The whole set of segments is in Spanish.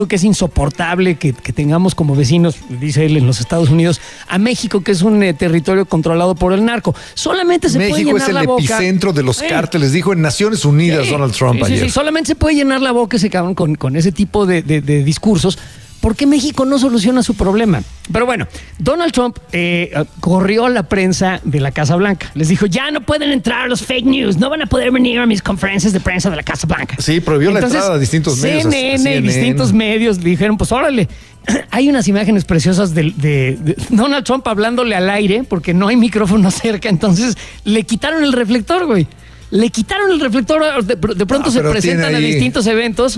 que es insoportable que tengamos como vecinos, dice él, en los Estados Unidos, a México, que es un territorio controlado por el narco. Solamente se puede llenar la boca. México es el epicentro de los cárteles, dijo en Naciones Unidas Donald Trump ayer. Sí, solamente se puede llenar la boca ese cabrón con ese tipo de discursos, porque México no soluciona su problema. Pero bueno, Donald Trump corrió a la prensa de la Casa Blanca. Les dijo, ya no pueden entrar los fake news, no van a poder venir a mis conferencias de prensa de la Casa Blanca. Sí, prohibió la entrada a distintos medios. CNN y distintos medios dijeron, pues órale. Hay unas imágenes preciosas de Donald Trump hablándole al aire, porque no hay micrófono cerca, entonces le quitaron el reflector, güey. Le quitaron el reflector, de pronto se presentan a distintos eventos.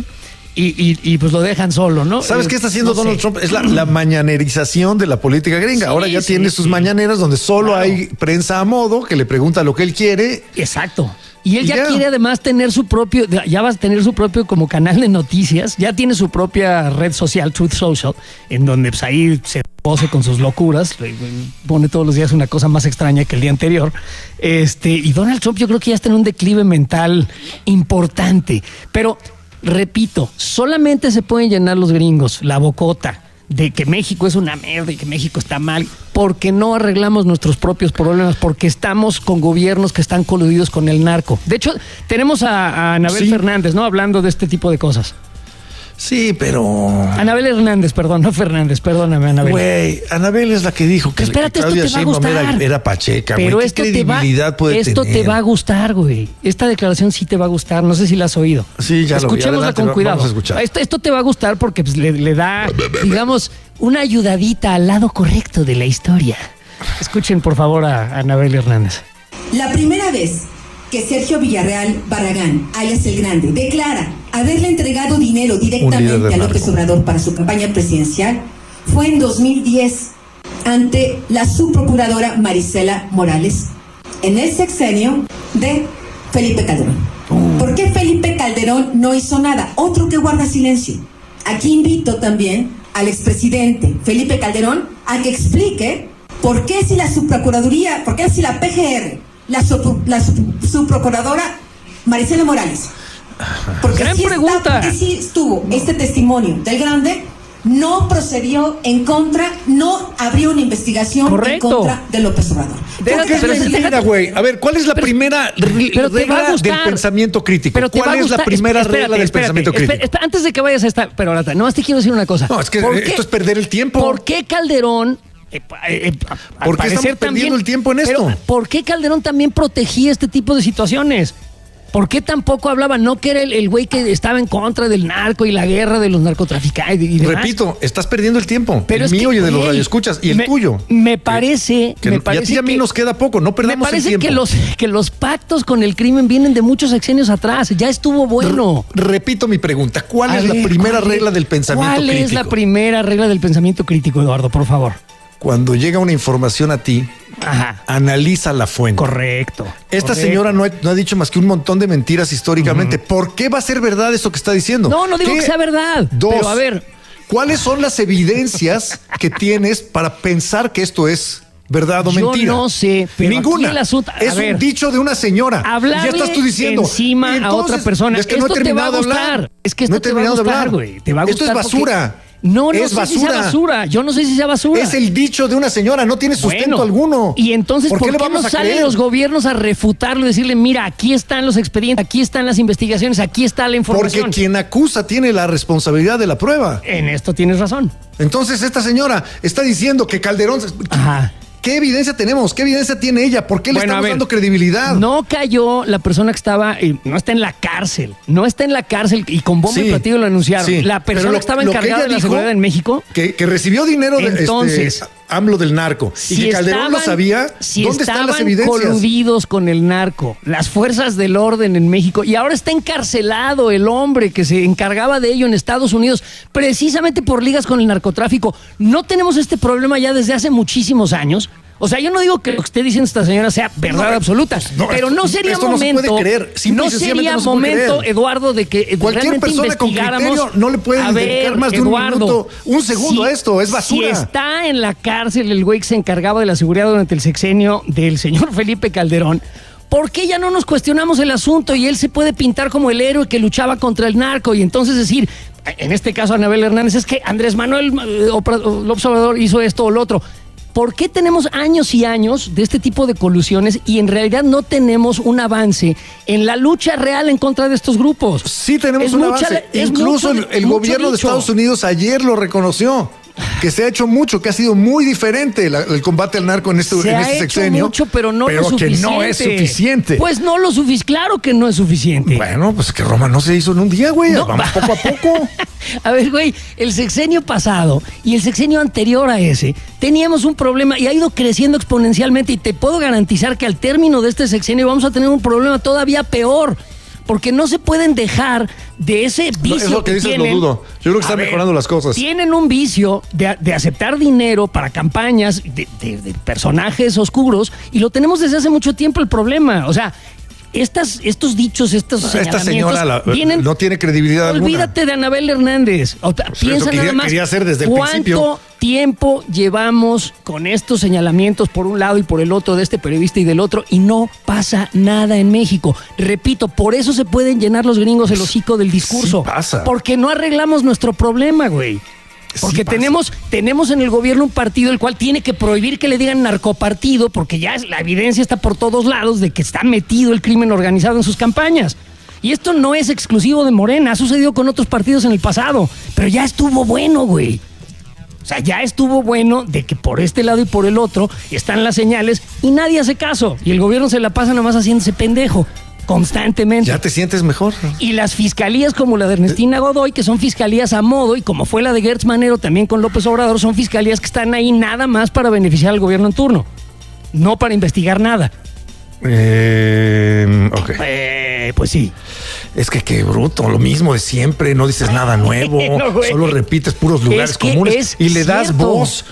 Y pues lo dejan solo, ¿no? ¿Sabes qué está haciendo Donald Trump? Es la mañanerización de la política gringa. Ahora ya tiene sus mañaneras donde solo hay prensa a modo que le pregunta lo que él quiere. Exacto. Y él ya quiere además tener su propio, ya va a tener su propio como canal de noticias, ya tiene su propia red social, Truth Social, en donde pues ahí se pose con sus locuras, pone todos los días una cosa más extraña que el día anterior. Y Donald Trump yo creo que ya está en un declive mental importante. Pero repito, solamente se pueden llenar los gringos la bocota de que México es una mierda y que México está mal, porque no arreglamos nuestros propios problemas, porque estamos con gobiernos que están coludidos con el narco. De hecho, tenemos a Anabel Fernández, ¿no? Hablando de este tipo de cosas. Sí, pero... Anabel Hernández, perdón, no Fernández, perdóname, Anabel. Güey, Anabel es la que dijo que Claudia Sheinbaum era pacheca, pero güey. ¿Qué credibilidad puede tener? Esto te va a gustar, güey. Esta declaración sí te va a gustar, no sé si la has oído. Sí, ya lo vi. Escuchémosla con cuidado. Vamos a escuchar. Esto te va a gustar porque pues, le da, digamos, una ayudadita al lado correcto de la historia. Escuchen, por favor, a Anabel Hernández. La primera vez que Sergio Villarreal Barragán, alias El Grande, declara haberle entregado dinero directamente a López Obrador para su campaña presidencial fue en 2010 ante la subprocuradora Marisela Morales en el sexenio de Felipe Calderón. ¿Por qué Felipe Calderón no hizo nada? Otro que guarda silencio. Aquí invito también al expresidente Felipe Calderón a que explique por qué si la subprocuraduría, por qué si la PGR, la subprocuradora Marisela Morales, porque gran pregunta. Porque sí estuvo este testimonio del Grande, no procedió en contra, no abrió una investigación en contra de López Obrador. Pero es mentira, güey. A ver, ¿cuál es la primera regla del pensamiento crítico? ¿Cuál es la primera regla del pensamiento crítico? Antes de que vayas a esta, pero ahora, no, te quiero decir una cosa. No, es que esto es perder el tiempo. ¿Por qué Calderón... ¿Por qué estamos perdiendo el tiempo en esto? Pero, ¿por qué Calderón también protegía este tipo de situaciones? ¿Por qué tampoco hablaba? No que era el güey que estaba en contra del narco y la guerra de los narcotraficantes y demás. Repito, estás perdiendo el tiempo. Pero el mío y el de los radioescuchas y el tuyo. Me parece y a ti y a mí nos queda poco, no perdamos el tiempo. Me parece que los pactos con el crimen vienen de muchos sexenios atrás. Ya estuvo bueno. Repito mi pregunta. ¿Cuál es la primera regla del pensamiento crítico? ¿Cuál es la primera regla del pensamiento crítico, Eduardo, por favor? Cuando llega una información a ti, analiza la fuente. Correcto. Esta señora no ha dicho más que un montón de mentiras históricamente. ¿Por qué va a ser verdad eso que está diciendo? No digo que sea verdad. Pero a ver, ¿cuáles son las evidencias que tienes para pensar que esto es verdad o mentira? Yo no sé, pero ninguna. Aquí el asunto, es un dicho de una señora. Hablarle ya estás tú diciendo encima a otra persona. Es que no he terminado de hablar. Es que esto te va a gustar, güey. Te va a gustar. Esto es basura. No sé si sea basura. Yo no sé si sea basura. Es el dicho de una señora, no tiene sustento alguno. Y entonces, ¿por qué no salen los gobiernos a refutarlo y decirle, mira, aquí están los expedientes, aquí están las investigaciones, aquí está la información? Porque quien acusa tiene la responsabilidad de la prueba. En esto tienes razón. Entonces esta señora está diciendo que Calderón... ¿Qué evidencia tenemos? ¿Qué evidencia tiene ella? ¿Por qué le estamos dando credibilidad? No cayó la persona que estaba, no está en la cárcel. No está en la cárcel y con bombo y platillo lo anunciaron. Sí, la persona que estaba encargada de la seguridad en México. Que recibió dinero de AMLO del narco. Y que Calderón lo sabía. ¿Dónde están las evidencias? Coludidos con el narco, las fuerzas del orden en México. Y ahora está encarcelado el hombre que se encargaba de ello en Estados Unidos, precisamente por ligas con el narcotráfico. No tenemos este problema ya desde hace muchísimos años. O sea, yo no digo que lo que esté diciendo esta señora sea verdad absoluta, pero no sería momento, no sería momento, Eduardo, de que cualquier persona con criterio no le puede dedicar más de un minuto, un segundo a esto, es basura. Si está en la cárcel el güey que se encargaba de la seguridad durante el sexenio del señor Felipe Calderón, ¿por qué ya no nos cuestionamos el asunto y él se puede pintar como el héroe que luchaba contra el narco? Y entonces decir, en este caso Anabel Hernández, es que Andrés Manuel López Obrador hizo esto o lo otro. ¿Por qué tenemos años y años de este tipo de colusiones y en realidad no tenemos un avance en la lucha real en contra de estos grupos? Sí tenemos un avance. Incluso el gobierno de Estados Unidos ayer lo reconoció. Que se ha hecho mucho, que ha sido muy diferente el combate al narco en este sexenio. Se ha hecho mucho, pero no lo suficiente. Que no es suficiente. Pues no lo suficiente, claro que no es suficiente. Bueno, pues que Roma no se hizo en un día, güey. No. Vamos poco a poco. A ver, güey, el sexenio pasado y el sexenio anterior a ese, teníamos un problema y ha ido creciendo exponencialmente y te puedo garantizar que al término de este sexenio vamos a tener un problema todavía peor. Porque no se pueden dejar de ese vicio. Es lo que dices, tienen. Lo dudo. Yo creo que están mejorando las cosas. Tienen un vicio de aceptar dinero para campañas de personajes oscuros y lo tenemos desde hace mucho tiempo el problema. O sea, estos dichos, estos señalamientos... Esta señora no tiene credibilidad alguna. Olvídate de Anabel Hernández. Piensa nada más. Quería hacer desde el principio. ¿Cuánto tiempo llevamos con estos señalamientos por un lado y por el otro de este periodista y del otro y no pasa nada en México? Repito, por eso se pueden llenar los gringos el hocico del discurso. Sí pasa. Porque no arreglamos nuestro problema, güey. Porque sí tenemos en el gobierno un partido el cual tiene que prohibir que le digan narcopartido porque ya la evidencia está por todos lados de que está metido el crimen organizado en sus campañas. Y esto no es exclusivo de Morena, ha sucedido con otros partidos en el pasado, pero ya estuvo bueno, güey. O sea, ya estuvo bueno de que por este lado y por el otro están las señales y nadie hace caso. Y el gobierno se la pasa nomás haciéndose pendejo. Constantemente. ¿Ya te sientes mejor? Y las fiscalías como la de Ernestina Godoy, que son fiscalías a modo, y como fue la de Gertz Manero también con López Obrador, son fiscalías que están ahí nada más para beneficiar al gobierno en turno, no para investigar nada. Ok. Pues sí. Es que qué bruto, lo mismo de siempre, no dices nada nuevo, no, solo repites puros lugares comunes y le das voz,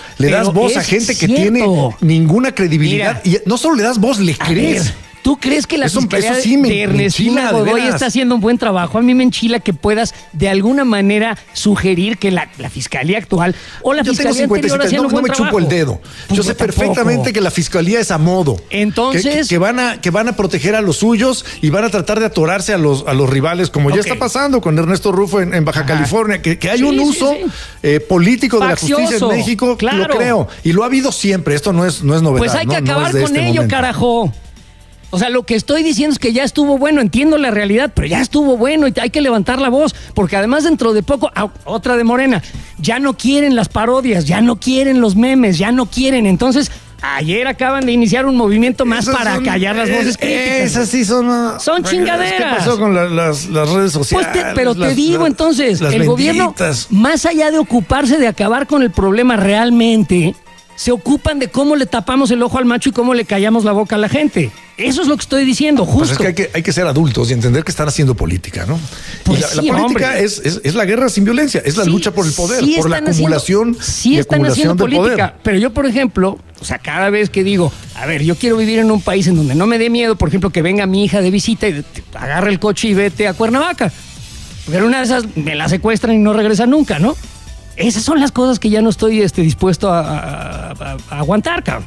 a gente que tiene ninguna credibilidad. Mira, y no solo le das voz, le crees. ¿Tú crees que la fiscalía de Ernestina Godoy está haciendo un buen trabajo? A mí me enchila que puedas de alguna manera sugerir que la fiscalía actual o la fiscalía anterior hacían un buen trabajo. No me chupo el dedo. Pues yo sé perfectamente que la fiscalía es a modo. Entonces... Que van a proteger a los suyos y van a tratar de atorarse a los rivales, como ya está pasando con Ernesto Rufo en Baja California, que hay un uso político de la justicia en México, claro. Lo creo. Y lo ha habido siempre, esto no es novedad. Pues hay que acabar con ello, carajo. O sea, lo que estoy diciendo es que ya estuvo bueno, entiendo la realidad, pero ya estuvo bueno y hay que levantar la voz, porque además dentro de poco, otra de Morena, ya no quieren las parodias, ya no quieren los memes, ya no quieren. Entonces, ayer acaban de iniciar un movimiento más para callar las voces críticas. Esas sí son chingaderas. ¿Qué pasó con las redes sociales? Pues pero te digo entonces, el gobierno, más allá de ocuparse de acabar con el problema realmente, se ocupan de cómo le tapamos el ojo al macho y cómo le callamos la boca a la gente. Eso es lo que estoy diciendo, justo. Pues es que hay que ser adultos y entender que están haciendo política, ¿no? Pues la política es la guerra sin violencia, es la lucha por el poder, por la acumulación y están haciendo política, poder. Pero yo, por ejemplo, o sea, cada vez que digo, a ver, yo quiero vivir en un país en donde no me dé miedo, por ejemplo, que venga mi hija de visita y agarre el coche y vete a Cuernavaca. Pero una de esas me la secuestran y no regresa nunca, ¿no? Esas son las cosas que ya no estoy dispuesto a aguantar, cabrón.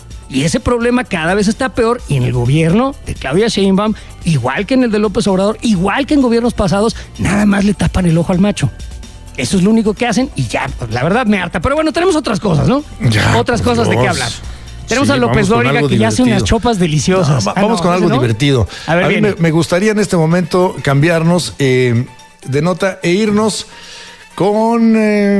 Y ese problema cada vez está peor y en el gobierno de Claudia Sheinbaum, igual que en el de López Obrador, igual que en gobiernos pasados, nada más le tapan el ojo al macho. Eso es lo único que hacen y ya, pues, la verdad me harta. Pero bueno, tenemos otras cosas, ¿no? Ya, otras cosas de qué hablar. Tenemos a López Dóriga que ya hace unas chopas deliciosas. Vamos con algo divertido. A mí me gustaría en este momento cambiarnos de nota e irnos con...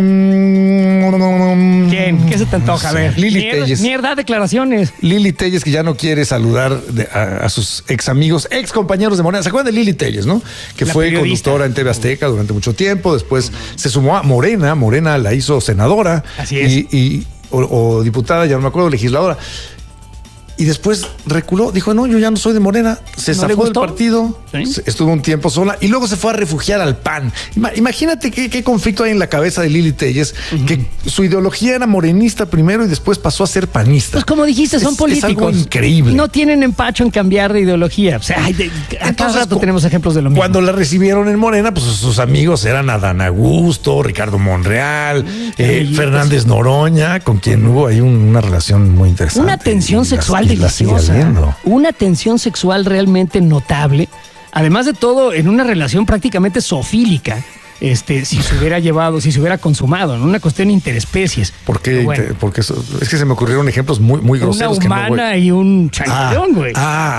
¿Quién? ¿Qué se te antoja? A ver. Lili Telles. Mierda, declaraciones. Lili Telles, que ya no quiere saludar a sus ex amigos, ex compañeros de Morena. ¿Se acuerdan de Lili Telles, no? Que fue conductora en TV Azteca durante mucho tiempo. Después se sumó a Morena. Morena la hizo senadora. Así es. O diputada, ya no me acuerdo, legisladora. Y después reculó, dijo, no, yo ya no soy de Morena, se zafó del partido, ¿sí? Estuvo un tiempo sola y luego se fue a refugiar al PAN. Imagínate qué conflicto hay en la cabeza de Lili Telles, que su ideología era morenista primero y después pasó a ser panista. Pues como dijiste, son políticos. Es algo increíble. No tienen empacho en cambiar de ideología. O sea, a cada rato tenemos ejemplos de lo mismo. Cuando la recibieron en Morena, pues sus amigos eran Adán Augusto, Ricardo Monreal, Fernández Noroña, con quien hubo ahí una relación muy interesante. Una tensión sexual sexual deliciosa. Una tensión sexual realmente notable. Además de todo, en una relación prácticamente zoofílica. Si se hubiera llevado, si se hubiera consumado, en una cuestión interespecies. ¿Por qué? Bueno, porque es que se me ocurrieron ejemplos muy groseros. Una humana y un changoleón, güey.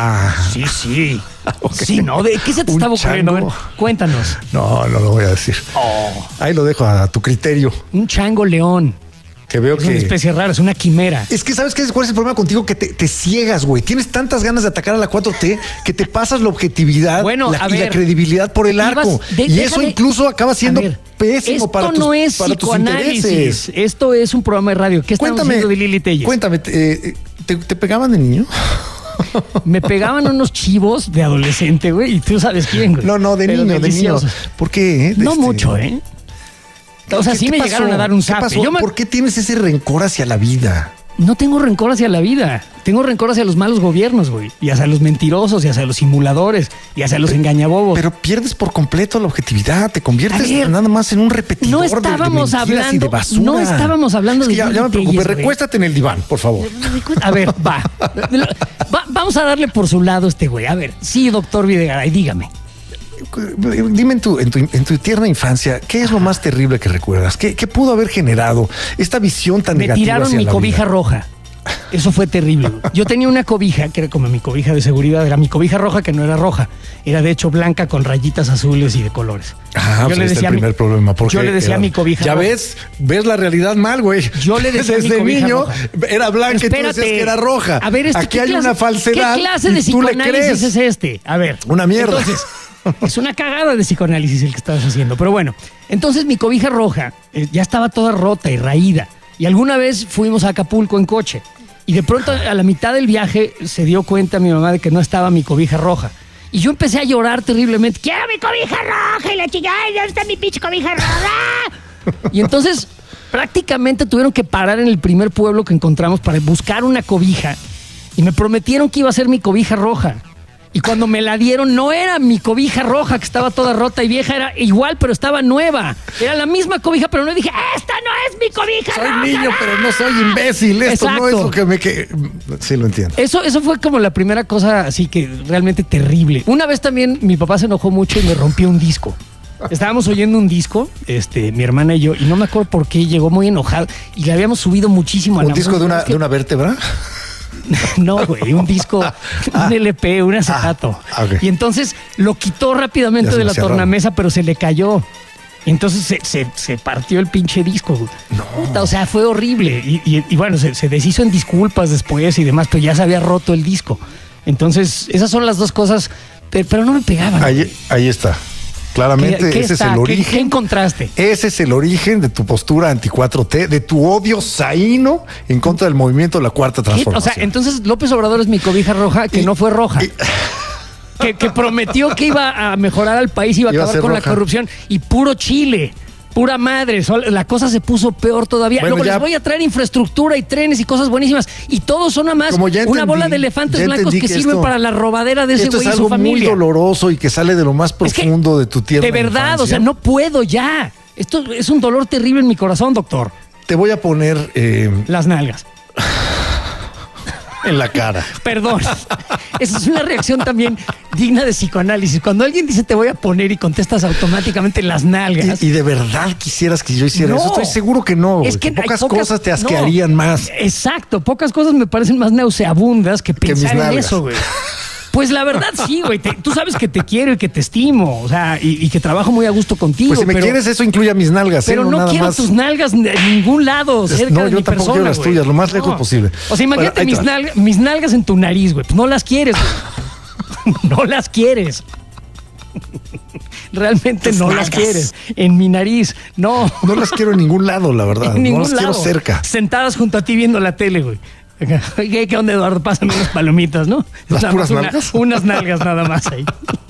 Sí. Okay. Sí, ¿no? ¿De qué se te estaba ocurriendo? Ver, cuéntanos. No lo voy a decir. Ahí lo dejo a tu criterio. Un chango león. Que veo es una especie rara, es una quimera. Es que ¿sabes cuál es el problema contigo? Que te ciegas, güey. Tienes tantas ganas de atacar a la 4T que te pasas la objetividad y la credibilidad por el arco. Y eso incluso acaba siendo pésimo para tus intereses. Esto es un programa de radio. ¿Qué estamos haciendo de Lili Telles? Cuéntame, ¿te pegaban de niño? Me pegaban unos chivos de adolescente, güey. Y tú sabes quién, güey. No, de niño. ¿Por qué? No mucho, ¿eh? O sea, sí me llegaron a dar un zape. ¿Por qué tienes ese rencor hacia la vida? No tengo rencor hacia la vida. Tengo rencor hacia los malos gobiernos, güey. Y hacia los mentirosos, y hacia los simuladores, y hacia los engañabobos. Pero pierdes por completo la objetividad. Te conviertes nada más en un repetidor de mentiras y de basura. No estábamos hablando de... Ya me preocupé. Recuéstate en el diván, por favor. A ver, va. Vamos a darle por su lado güey. A ver, sí, doctor Videgaray, dígame. Dime en tu tierna infancia, ¿qué es lo más terrible que recuerdas? ¿Qué pudo haber generado esta visión tan negativa? Me tiraron mi cobija roja. Eso fue terrible. Yo tenía una cobija que era como mi cobija de seguridad, era mi cobija roja que no era roja, era de hecho blanca con rayitas azules y de colores. Yo le decía el primer problema. Yo le decía a mi cobija roja. Ya ves la realidad mal, güey. Yo le decía desde a mi cobija niño roja. Era blanca y tú decías que era roja. A ver, aquí hay una falsedad. ¿Qué clase de psicoanálisis es A ver. Una mierda. Entonces, es una cagada de psicoanálisis el que estabas haciendo. Pero bueno, entonces mi cobija roja ya estaba toda rota y raída. Y alguna vez fuimos a Acapulco en coche. Y de pronto, a la mitad del viaje, se dio cuenta mi mamá de que no estaba mi cobija roja. Y yo empecé a llorar terriblemente. ¡Quiero mi cobija roja! Y la chica, ¡ay, dónde está mi pinche cobija roja! Y entonces, prácticamente tuvieron que parar en el primer pueblo que encontramos para buscar una cobija. Y me prometieron que iba a ser mi cobija roja. Y cuando me la dieron, no era mi cobija roja, que estaba toda rota y vieja, era igual, pero estaba nueva. Era la misma cobija, pero no dije, ¡esta no es mi cobija roja! Soy niño, pero no soy imbécil. Esto no es lo que me... Sí, lo entiendo. Eso fue como la primera cosa así que realmente terrible. Una vez también mi papá se enojó mucho y me rompió un disco. Estábamos oyendo un disco, mi hermana y yo, y no me acuerdo por qué, llegó muy enojado y le habíamos subido muchísimo a la música. ¿Un disco de una vértebra? No, güey, un disco, un LP, un acetato. Okay. Y entonces lo quitó rápidamente de la tornamesa, pero se le cayó. Y entonces se partió el pinche disco, güey. No. O sea, fue horrible. Y bueno, se deshizo en disculpas después y demás, pero ya se había roto el disco. Entonces, esas son las dos cosas, pero no me pegaban. Ahí está. Claramente ese es el origen. ¿Qué encontraste? Ese es el origen de tu postura anti-4T, de tu odio saíno en contra del movimiento de la Cuarta Transformación. O sea, entonces López Obrador es mi cobija roja, que no fue roja. Que prometió que iba a mejorar al país, iba a acabar con roja. La corrupción. Y puro Chile. Pura madre, la cosa se puso peor todavía. Bueno, luego les voy a traer infraestructura y trenes y cosas buenísimas. Y todos son nada más una bola de elefantes blancos que sirven para la robadera de ese güey y su familia. Esto es algo muy doloroso y que sale de lo más profundo de tu tierra. De verdad, infancia. O sea, no puedo ya. Esto es un dolor terrible en mi corazón, doctor. Te voy a poner... las nalgas. En la cara. Perdón. Esa es una reacción también digna de psicoanálisis. Cuando alguien dice te voy a poner y contestas automáticamente las nalgas. ¿Y de verdad quisieras que yo hiciera eso? Estoy seguro que no. Es que pocas cosas te asquearían más. Exacto. Pocas cosas me parecen más nauseabundas que pensar en eso, güey. Pues la verdad sí, güey. Tú sabes que te quiero y que te estimo, o sea, y que trabajo muy a gusto contigo. Pues si me quieres, eso incluye a mis nalgas. Pero no quiero tus nalgas en ningún lado cerca de mi persona. No, yo tampoco quiero las tuyas, lo más lejos posible. O sea, imagínate mis nalgas en tu nariz, güey. Pues no las quieres, güey. No las quieres. Realmente no las quieres. En mi nariz, no. No las quiero en ningún lado, la verdad. No las quiero cerca. Sentadas junto a ti viendo la tele, güey. ¿Qué onda, Eduardo? Pásame unas palomitas, ¿no? ¿Las puras nalgas? Unas nalgas nada más ahí.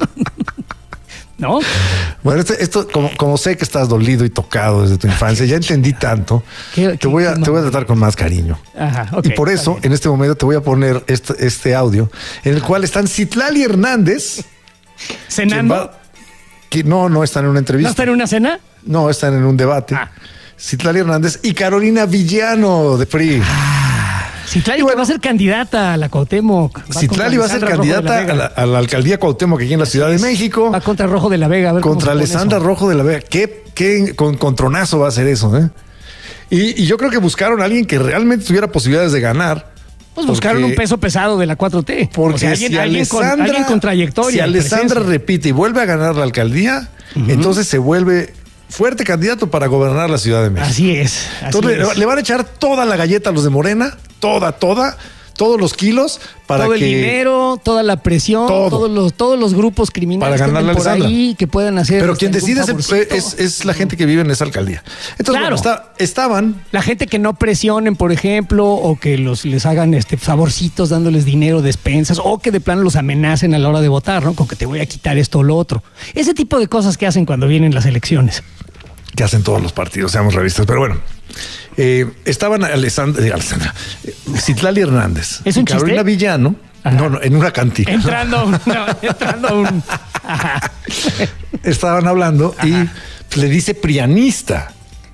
¿No? Bueno, esto como sé que estás dolido y tocado desde tu infancia, ya entendí tanto. Te voy a tratar con más cariño. Ajá, okay, y por eso, en este momento, te voy a poner este audio en el cual están Citlali Hernández. ¿Cenando? No están en una entrevista. ¿No están en una cena? No, están en un debate. Citlali Hernández y Carolina Villano de PRI. Citlali va a ser candidata a la Cuauhtémoc. Citlali va a ser candidata a la alcaldía Cuauhtémoc aquí en la Ciudad de México. Va contra Rojo de la Vega. A ver contra Alessandra Rojo de la Vega. Qué contronazo va a ser eso, ¿eh? Y yo creo que buscaron a alguien que realmente tuviera posibilidades de ganar. Pues buscaron un peso pesado de la 4T. Porque alguien con trayectoria. Si Alessandra repite y vuelve a ganar la alcaldía, entonces se vuelve fuerte candidato para gobernar la Ciudad de México. Así es. Entonces le van a echar toda la galleta a los de Morena, todos los kilos para todo el dinero, toda la presión, todos los grupos criminales para ganar por ahí que puedan hacer. Pero quien decide es la gente que vive en esa alcaldía. Entonces, claro, estaban la gente que no presionen, por ejemplo, o que les hagan favorcitos dándoles dinero, despensas, o que de plano los amenacen a la hora de votar, ¿no? Con que te voy a quitar esto o lo otro. Ese tipo de cosas que hacen cuando vienen las elecciones. Que hacen todos los partidos, seamos realistas, pero bueno. Estaban Citlali Hernández, ¿Es un Carolina chiste? Villano, no, en una cantina. Entrando un. Estaban hablando y le dice prianista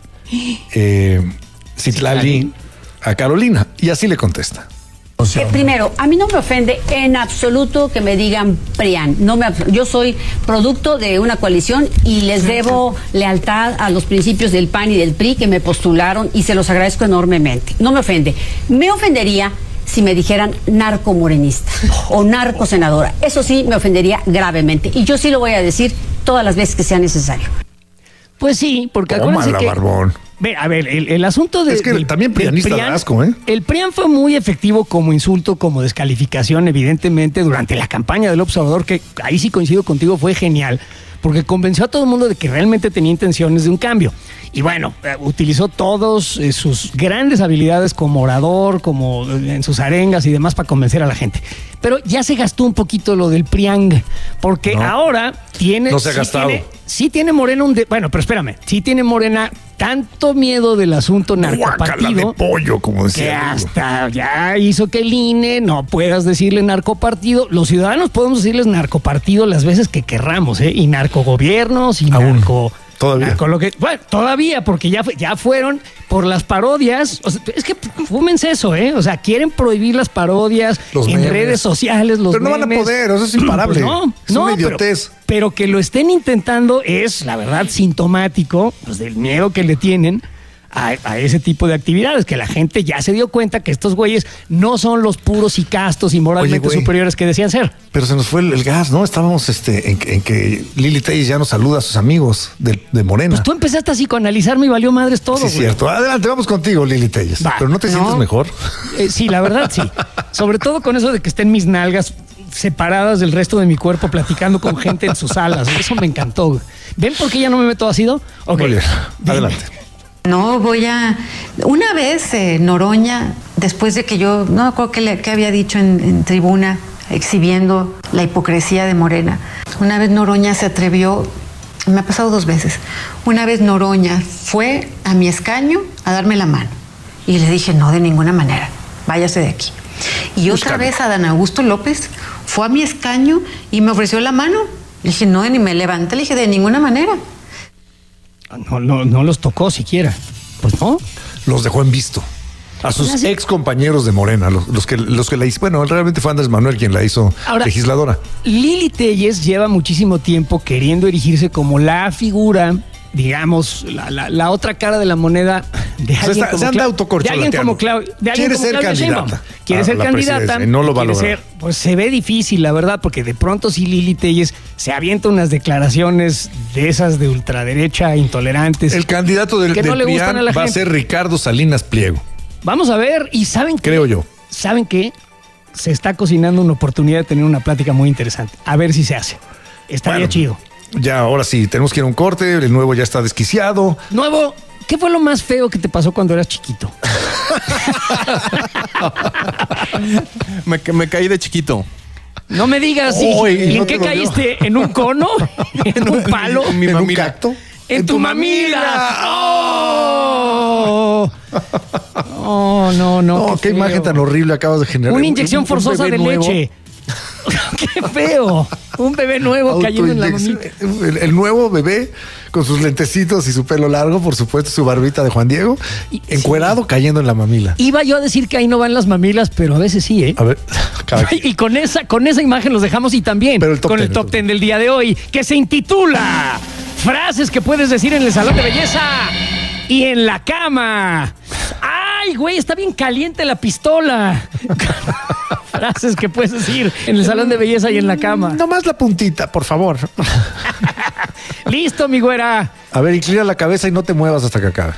Citlali a Carolina y así le contesta. Primero, a mí no me ofende en absoluto que me digan PRIAN. Yo soy producto de una coalición y les debo lealtad a los principios del PAN y del PRI que me postularon y se los agradezco enormemente. No me ofende. Me ofendería si me dijeran narcomorenista o narcosenadora. Eso sí me ofendería gravemente. Y yo sí lo voy a decir todas las veces que sea necesario. Pues sí, porque acuérdense que... Barbón. A ver, el asunto de... Es que también prianista da asco, ¿eh? El PRIAN fue muy efectivo como insulto, como descalificación, evidentemente, durante la campaña del observador, que ahí sí coincido contigo, fue genial, porque convenció a todo el mundo de que realmente tenía intenciones de un cambio. Y bueno, utilizó todas sus grandes habilidades como orador, como en sus arengas y demás para convencer a la gente. Pero ya se gastó un poquito lo del PRIANG, porque ahora tiene... No se ha gastado. Sí tiene Morena bueno, pero espérame, sí tiene Morena tanto miedo del asunto narcopartido de pollo, como decía, que hasta ya hizo que el INE no puedas decirle narcopartido. Los ciudadanos podemos decirles narcopartido las veces que querramos, y narcogobiernos y aún narco... Todavía. Todavía, porque ya fueron por las parodias. O sea, es que fúmense eso, O sea, quieren prohibir las parodias en redes sociales, los Pero no memes. van a poder, eso es imparable. Pues es una idiotez. Pero que lo estén intentando es, la verdad, sintomático del miedo que le tienen a ese tipo de actividades, que la gente ya se dio cuenta que estos güeyes no son los puros y castos y moralmente superiores que decían ser. Pero se nos fue el gas, ¿no? Estábamos en que Lili Telles ya nos saluda a sus amigos de Morena. Pues tú empezaste a psicoanalizarme y valió madres todo. Sí, es cierto. Adelante, vamos contigo, Lili Telles. Pero ¿no te sientes mejor? Sí, la verdad sí. Sobre todo con eso de que estén mis nalgas separadas del resto de mi cuerpo platicando con gente en sus salas. Eso me encantó. ¿Ven por qué ya no me meto ácido? Okay. Muy bien. Adelante. No una vez Noroña, después de que yo, no me acuerdo qué había dicho en tribuna, exhibiendo la hipocresía de Morena, una vez Noroña se atrevió, me ha pasado 2 veces, una vez Noroña fue a mi escaño a darme la mano y le dije, no, de ninguna manera, váyase de aquí. Y otra vez Adán Augusto López fue a mi escaño y me ofreció la mano, le dije, no, ni me levanté, le dije, de ninguna manera. No los tocó siquiera. Pues no. Los dejó en visto. A sus ex compañeros de Morena, los que la hizo. Bueno, realmente fue Andrés Manuel quien la hizo legisladora. Lili Telles lleva muchísimo tiempo queriendo erigirse como la figura, digamos, la otra cara de la moneda de alguien como se anda autocorcholateando. Quiere ser candidata. Quiere ser candidata. No lo va a lograr. Pues se ve difícil, la verdad, porque de pronto sí Lili Telles se avienta unas declaraciones de esas de ultraderecha intolerantes. El candidato del PRIAN va a ser Ricardo Salinas Pliego. Vamos a ver, y ¿saben qué? Creo yo. ¿Saben qué? Se está cocinando una oportunidad de tener una plática muy interesante. A ver si se hace. Estaría chido. Ya, ahora sí, tenemos que ir a un corte. El nuevo ya está desquiciado. Nuevo, ¿qué fue lo más feo que te pasó cuando eras chiquito? me caí de chiquito. No me digas. ¿Y en qué caíste? ¿En un cono? ¿En un palo? ¿En un cacto? ¡En tu mamila! ¡Oh! No, qué imagen tan horrible acabas de generar. Una inyección forzosa de leche. ¡Qué feo! Un bebé nuevo cayendo en la mamita. El nuevo bebé con sus lentecitos y su pelo largo, por supuesto, su barbita de Juan Diego, encuerado, cayendo en la mamila. Iba yo a decir que ahí no van las mamilas, pero a veces sí, ¿eh? A ver, y con esa imagen los dejamos y también con el top 10 del día de hoy, que se intitula Frases que puedes decir en el salón de belleza y en la cama. ¡Ay, güey! Está bien caliente la pistola. Frases que puedes decir en el salón de belleza y en la cama. Nomás la puntita, por favor. Listo, mi güera. A ver, inclina la cabeza y no te muevas hasta que acabe.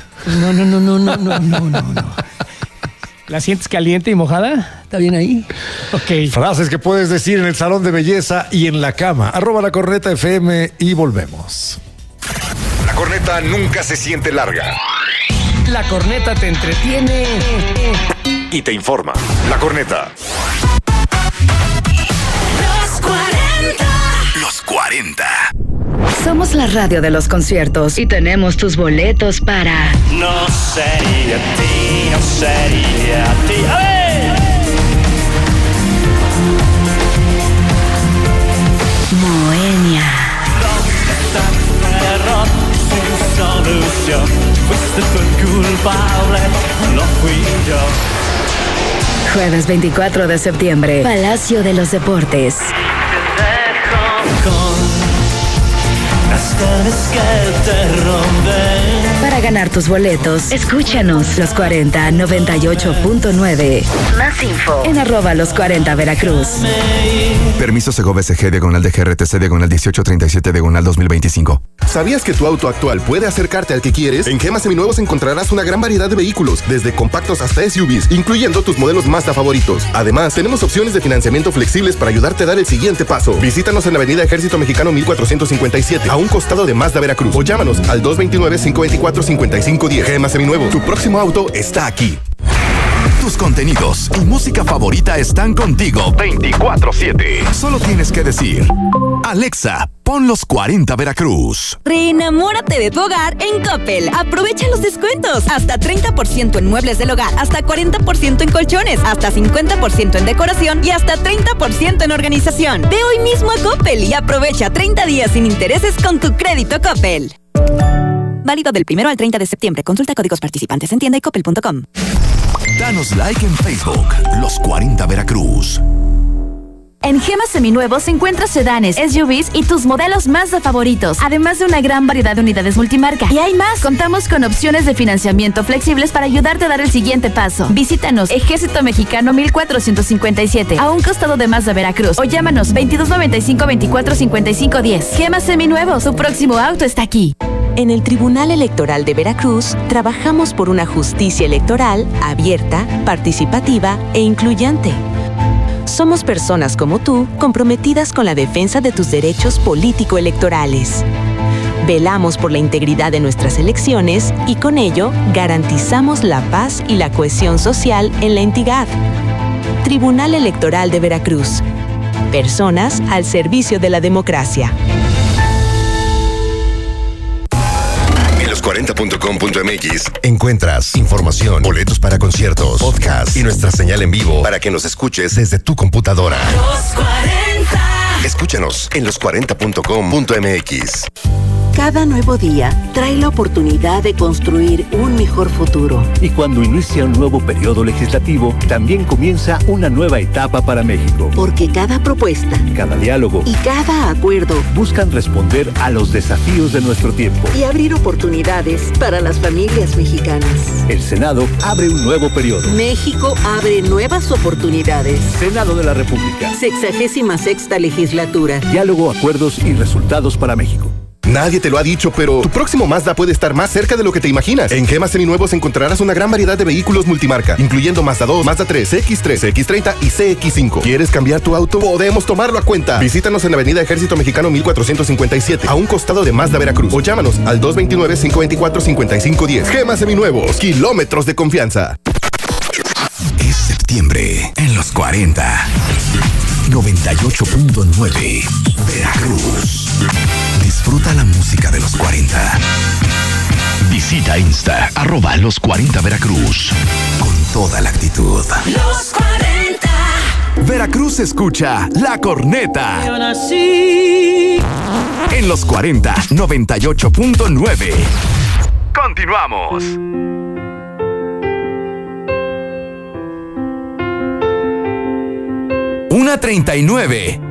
No. ¿La sientes caliente y mojada? ¿Está bien ahí? Ok. Frases que puedes decir en el salón de belleza y en la cama. @lacorneta_FM y volvemos. La corneta nunca se siente larga. La corneta te entretiene y te informa. La corneta. Los 40. Somos la radio de los conciertos y tenemos tus boletos para No sería ti. ¡A ver! Moenia. ¿Dónde está tu error? Sin solución. Fuiste tú el culpable, no fui yo. Jueves 24 de septiembre, Palacio de los Deportes. Te dejo con las ganas que te rompen. Para ganar tus boletos, escúchanos Los 40 98.9. Más info en @los40 Veracruz. Permiso Segov SG /DGRTC /1837 /2025. ¿Sabías que tu auto actual puede acercarte al que quieres? En Gema Seminuevos encontrarás una gran variedad de vehículos, desde compactos hasta SUVs, incluyendo tus modelos Mazda favoritos. Además, tenemos opciones de financiamiento flexibles para ayudarte a dar el siguiente paso. Visítanos en la avenida Ejército Mexicano 1457, a un costado de Mazda Veracruz, o llámanos al 229-524-5510. Gema Seminuevos, tu próximo auto está aquí. Tus contenidos y música favorita están contigo 24/7. Solo tienes que decir: Alexa, pon Los 40 Veracruz. Reenamórate de tu hogar en Coppel. Aprovecha los descuentos. Hasta 30% en muebles del hogar, hasta 40% en colchones, hasta 50% en decoración y hasta 30% en organización. Ve hoy mismo a Coppel y aprovecha 30 días sin intereses con tu crédito Coppel. Válido del 1 al 30 de septiembre. Consulta códigos participantes en tienda y coppel.com. Danos like en Facebook, Los 40 Veracruz. En Gema Seminuevos encuentras sedanes, SUVs y tus modelos Mazda favoritos, además de una gran variedad de unidades multimarca. Y hay más. Contamos con opciones de financiamiento flexibles para ayudarte a dar el siguiente paso. Visítanos Ejército Mexicano 1457, a un costado de Mazda Veracruz, o llámanos 2295-245510. Gema Seminuevos, tu próximo auto está aquí. En el Tribunal Electoral de Veracruz, trabajamos por una justicia electoral abierta, participativa e incluyente. Somos personas como tú, comprometidas con la defensa de tus derechos político-electorales. Velamos por la integridad de nuestras elecciones y con ello garantizamos la paz y la cohesión social en la entidad. Tribunal Electoral de Veracruz. Personas al servicio de la democracia. 40.com.mx encuentras información, boletos para conciertos, podcast y nuestra señal en vivo para que nos escuches desde tu computadora. Los 40. Escúchanos en los40.com.mx. Cada nuevo día trae la oportunidad de construir un mejor futuro. Y cuando inicia un nuevo periodo legislativo, también comienza una nueva etapa para México. Porque cada propuesta, cada diálogo y cada acuerdo buscan responder a los desafíos de nuestro tiempo y abrir oportunidades para las familias mexicanas. El Senado abre un nuevo periodo. México abre nuevas oportunidades. Senado de la República. 66ª legislatura. Diálogo, acuerdos y resultados para México. Nadie te lo ha dicho, pero tu próximo Mazda puede estar más cerca de lo que te imaginas. En Gema Seminuevos encontrarás una gran variedad de vehículos multimarca, incluyendo Mazda 2, Mazda 3, X3, X30 y CX5. ¿Quieres cambiar tu auto? Podemos tomarlo a cuenta. Visítanos en la avenida Ejército Mexicano 1457, a un costado de Mazda Veracruz, o llámanos al 229-524-5510. Gema Seminuevos, kilómetros de confianza. Es septiembre en Los 40. 98.9 Veracruz. Disfruta la música de Los 40. Visita Insta @los40 Veracruz con toda la actitud. Los 40. Veracruz escucha La Corneta. Yo nací. En los 40, 98.9. Continuamos. 1:39.